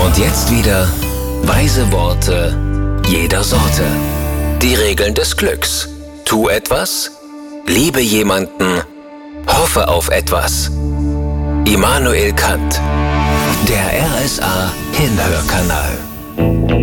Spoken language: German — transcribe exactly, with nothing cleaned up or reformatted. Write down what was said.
Und jetzt wieder weise Worte jeder Sorte. Die Regeln des Glücks. Tu etwas, liebe jemanden, hoffe auf etwas. Immanuel Kant. Der R S A Hinhörkanal.